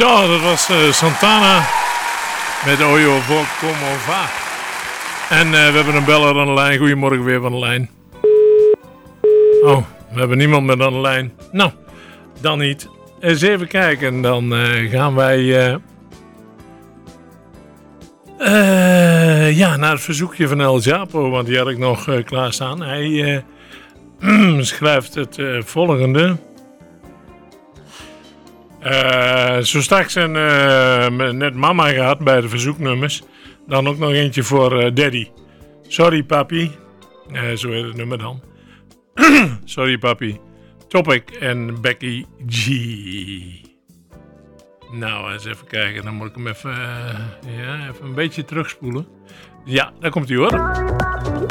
Zo, dat was Santana met Oyo Como Va. En we hebben een beller aan de lijn. Goedemorgen weer van de lijn. Oh, we hebben niemand meer aan de lijn. Nou, dan niet. Eens even kijken. Dan gaan wij naar het verzoekje van El Japo. Want die had ik nog klaarstaan. Hij schrijft het volgende. Zo straks net mama gehad bij de verzoeknummers. Dan ook nog eentje voor daddy. Sorry papi. Zo heet het nummer dan. Sorry papi. Topic en Becky G. Nou, eens even kijken. Dan moet ik hem even een beetje terugspoelen. Ja, daar komt hij hoor.